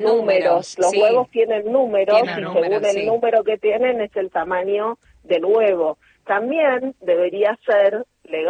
números. Los huevos tienen números y según el número que tienen es el tamaño del huevo. También debería ser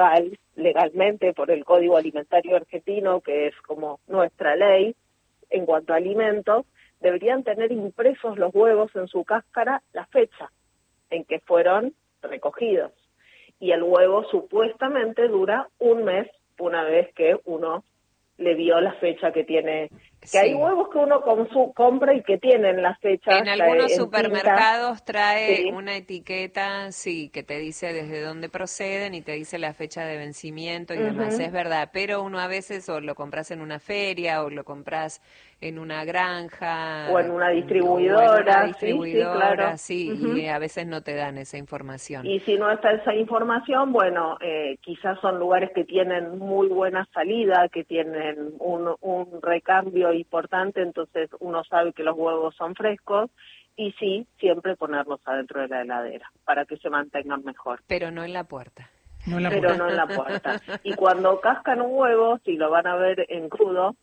legalmente por el Código Alimentario Argentino, que es como nuestra ley en cuanto a alimentos, deberían tener impresos los huevos en su cáscara la fecha en que fueron recogidos. Y el huevo supuestamente dura un mes una vez que uno le vio la fecha que tiene. Que hay huevos que uno compra y que tienen la fecha. En algunos supermercados trae una etiqueta, que te dice desde dónde proceden y te dice la fecha de vencimiento y demás, es verdad, pero uno a veces o lo compras en una feria o lo compras en una granja. O en una distribuidora. Claro. Y a veces no te dan esa información. Y si no está esa información, bueno, quizás son lugares que tienen muy buena salida, que tienen un recambio importante, entonces uno sabe que los huevos son frescos, y sí, siempre ponerlos adentro de la heladera para que se mantengan mejor. Pero no en la puerta. No en la puerta. Y cuando cascan un huevo, si lo van a ver en crudo,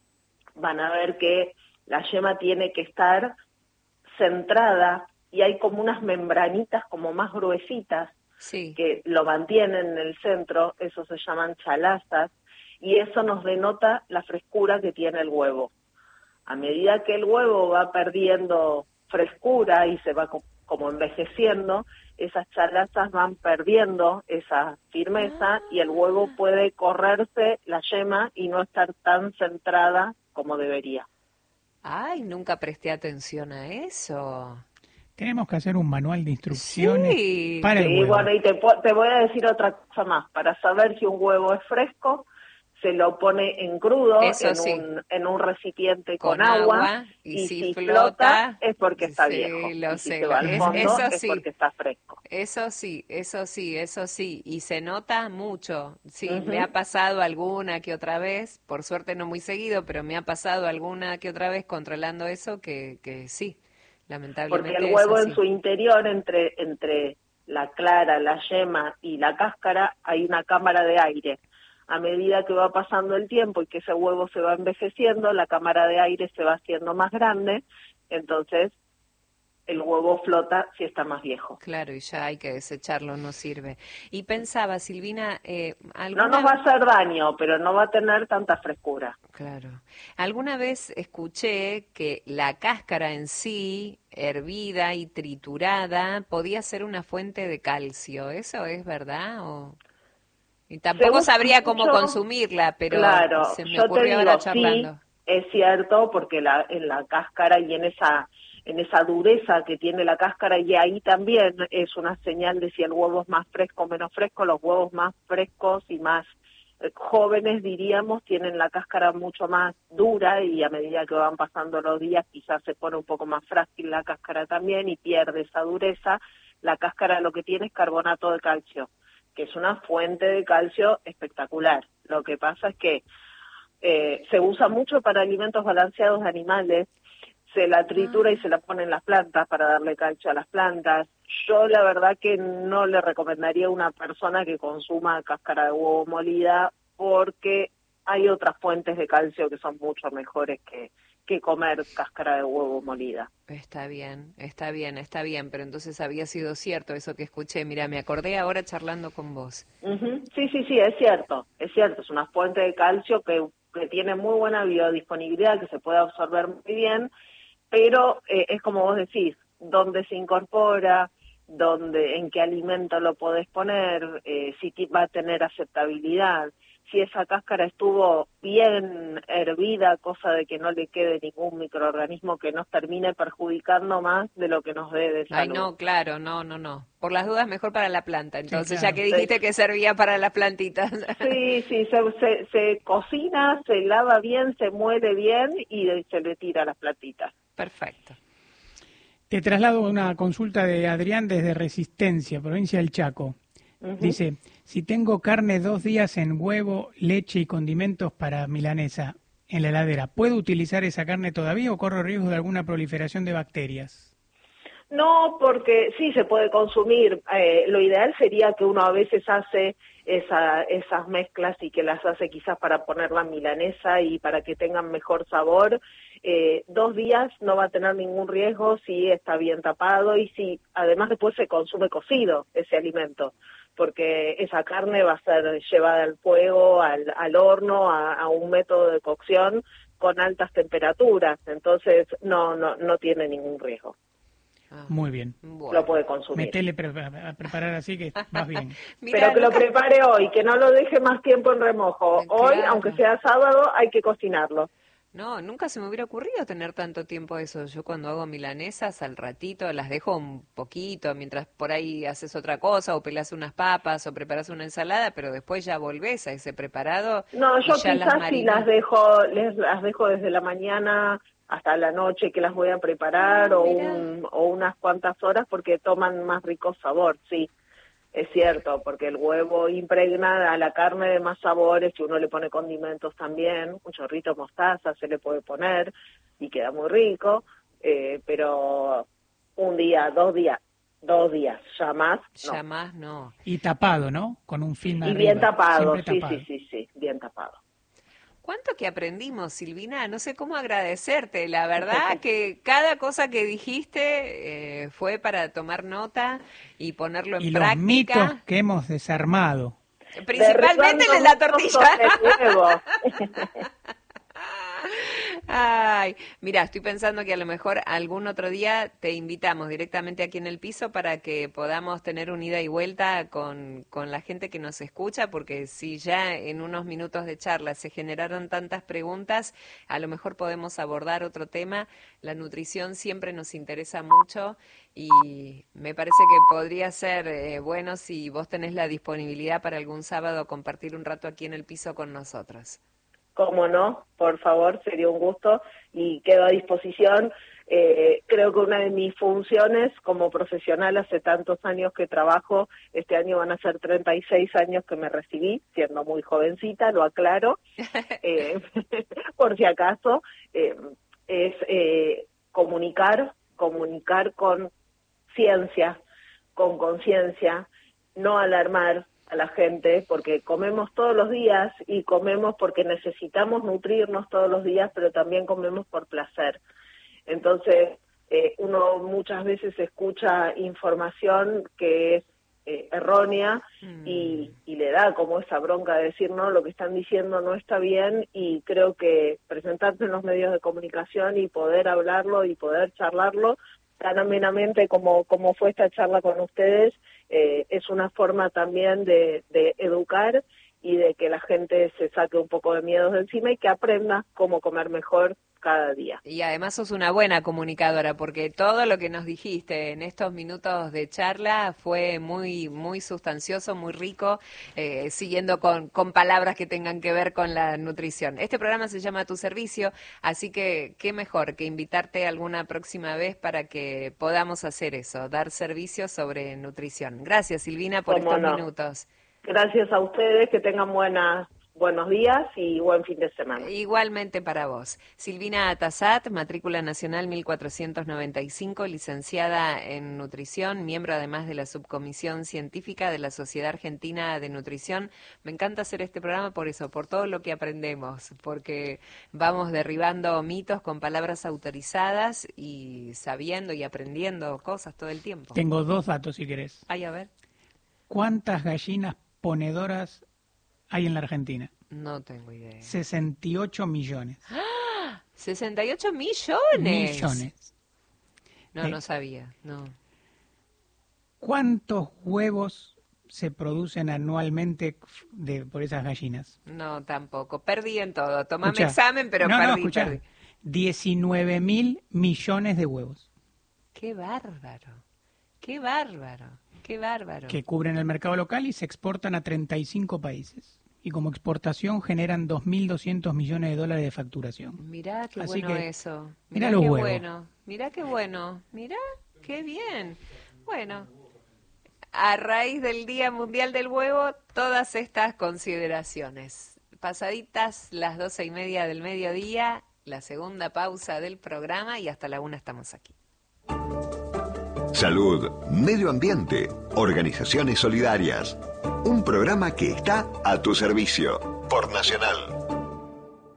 van a ver que la yema tiene que estar centrada y hay como unas membranitas como más gruesitas que lo mantienen en el centro, eso se llaman chalazas, y eso nos denota la frescura que tiene el huevo. A medida que el huevo va perdiendo frescura y se va como envejeciendo, esas chalazas van perdiendo esa firmeza y el huevo puede correrse la yema y no estar tan centrada como debería. Ay, nunca presté atención a eso. Tenemos que hacer un manual de instrucciones para el huevo. Bueno, y te voy a decir otra cosa más. Para saber si un huevo es fresco, se lo pone en crudo, en un recipiente con agua, y si flota es porque está viejo. Lo sé. Si se va al fondo es porque está fresco. Eso sí. Y se nota mucho. Sí, me ha pasado alguna que otra vez, por suerte no muy seguido, pero me ha pasado alguna que otra vez controlando eso que sí, lamentablemente. Porque el huevo en su interior, entre la clara, la yema y la cáscara, hay una cámara de aire. A medida que va pasando el tiempo y que ese huevo se va envejeciendo, la cámara de aire se va haciendo más grande, entonces el huevo flota si está más viejo. Claro, y ya hay que desecharlo, no sirve. Y pensaba, Silvina, no nos va a hacer daño, pero no va a tener tanta frescura. Claro. Alguna vez escuché que la cáscara en sí, hervida y triturada, podía ser una fuente de calcio. ¿Eso es verdad o...? Y tampoco sabría cómo consumirla, pero se me ocurrió ahora charlando. Sí, es cierto, porque en la cáscara y en esa dureza que tiene la cáscara, y ahí también es una señal de si el huevo es más fresco o menos fresco. Los huevos más frescos y más jóvenes, diríamos, tienen la cáscara mucho más dura, y a medida que van pasando los días quizás se pone un poco más frágil la cáscara también y pierde esa dureza. La cáscara lo que tiene es carbonato de calcio, que es una fuente de calcio espectacular. Lo que pasa es que se usa mucho para alimentos balanceados de animales, se la tritura y se la pone en las plantas para darle calcio a las plantas. Yo la verdad que no le recomendaría a una persona que consuma cáscara de huevo molida, porque hay otras fuentes de calcio que son mucho mejores que comer cáscara de huevo molida. Está bien, pero entonces había sido cierto eso que escuché. Mira, me acordé ahora charlando con vos. Sí, es cierto, es una fuente de calcio que tiene muy buena biodisponibilidad, que se puede absorber muy bien, pero es como vos decís, dónde se incorpora, en qué alimento lo podés poner, si va a tener aceptabilidad. Si esa cáscara estuvo bien hervida, cosa de que no le quede ningún microorganismo que nos termine perjudicando más de lo que nos dé de salud. Ay, no, claro, no. Por las dudas, mejor para la planta. Entonces, ya que dijiste que servía para las plantitas. Sí, se cocina, se lava bien, se muele bien y se le tira a las plantitas. Perfecto. Te traslado una consulta de Adrián desde Resistencia, provincia del Chaco. Dice, si tengo carne 2 días en huevo, leche y condimentos para milanesa en la heladera, ¿puedo utilizar esa carne todavía o corro riesgo de alguna proliferación de bacterias? No, porque sí se puede consumir. Lo ideal sería que uno a veces hace esas mezclas y que las hace quizás para poner la milanesa y para que tengan mejor sabor. 2 días no va a tener ningún riesgo si está bien tapado y si además después se consume cocido ese alimento, porque esa carne va a ser llevada al fuego, al horno, a un método de cocción con altas temperaturas, entonces no tiene ningún riesgo. Muy bien. Bueno. Lo puede consumir. Metele a preparar así que vas bien. Pero que lo prepare hoy, que no lo deje más tiempo en remojo. Claro. Hoy, aunque sea sábado, hay que cocinarlo. No, nunca se me hubiera ocurrido tener tanto tiempo eso. Yo cuando hago milanesas, al ratito las dejo un poquito, mientras por ahí haces otra cosa, o pelás unas papas, o preparas una ensalada, pero después ya volvés a ese preparado. No, yo quizás sí las dejo desde la mañana hasta la noche que las voy a preparar, o unas cuantas horas, porque toman más rico sabor, sí. Es cierto, porque el huevo impregna a la carne de más sabores, y uno le pone condimentos también, un chorrito de mostaza se le puede poner, y queda muy rico, pero 1 día, 2 días, ya más no. Ya más no. Y tapado, ¿no? Con un film arriba. Y bien tapado, tapado. Sí, bien tapado. ¿Cuánto que aprendimos, Silvina? No sé cómo agradecerte. La verdad que cada cosa que dijiste fue para tomar nota y ponerlo en práctica. Y los mitos que hemos desarmado. Principalmente el de la tortilla. Ay, mira, estoy pensando que a lo mejor algún otro día te invitamos directamente aquí en el piso para que podamos tener un ida y vuelta con la gente que nos escucha, porque si ya en unos minutos de charla se generaron tantas preguntas, a lo mejor podemos abordar otro tema. La nutrición siempre nos interesa mucho y me parece que podría ser bueno si vos tenés la disponibilidad para algún sábado compartir un rato aquí en el piso con nosotros. Cómo no, por favor, sería un gusto y quedo a disposición. Creo que una de mis funciones como profesional, hace tantos años que trabajo, este año van a ser 36 años que me recibí, siendo muy jovencita, lo aclaro, por si acaso, es comunicar con ciencia, con conciencia, no alarmar a la gente, porque comemos todos los días y comemos porque necesitamos nutrirnos todos los días, pero también comemos por placer. Entonces, uno muchas veces escucha información que es errónea y le da como esa bronca de decir, no, lo que están diciendo no está bien, y creo que presentarse en los medios de comunicación y poder hablarlo y poder charlarlo tan amenamente como fue esta charla con ustedes, es una forma también de educar y de que la gente se saque un poco de miedos de encima y que aprenda cómo comer mejor cada día. Y además sos una buena comunicadora, porque todo lo que nos dijiste en estos minutos de charla fue muy muy sustancioso, muy rico, siguiendo con palabras que tengan que ver con la nutrición. Este programa se llama A Tu Servicio, así que qué mejor que invitarte alguna próxima vez para que podamos hacer eso, dar servicios sobre nutrición. Gracias, Silvina, por estos minutos. Gracias a ustedes, que tengan buenos días y buen fin de semana. Igualmente para vos. Silvina Atazat, matrícula nacional 1495, licenciada en nutrición, miembro además de la subcomisión científica de la Sociedad Argentina de Nutrición. Me encanta hacer este programa por eso, por todo lo que aprendemos, porque vamos derribando mitos con palabras autorizadas y sabiendo y aprendiendo cosas todo el tiempo. Tengo 2 datos si querés. Ay, a ver. ¿Cuántas gallinas ponedoras hay en la Argentina? No tengo idea. 68 millones. ¡Ah! ¿68 millones? Millones. No sabía, no. ¿Cuántos huevos se producen anualmente por esas gallinas? No, tampoco. Perdí en todo. Tomame examen, pero perdí. 19.000 millones de huevos. ¡Qué bárbaro! ¡Qué bárbaro! ¡Qué bárbaro! Que cubren el mercado local y se exportan a 35 países. Y como exportación generan 2.200 millones de dólares de facturación. Mirá qué Así bueno que, eso. Mirá los huevos. Bueno. Mirá qué bueno. Mirá qué bien. Bueno, a raíz del Día Mundial del Huevo, todas estas consideraciones. Pasaditas las 12:30 del mediodía, la segunda pausa del programa y hasta la 1 estamos aquí. Salud, medio ambiente, organizaciones solidarias. Un programa que está a tu servicio por Nacional.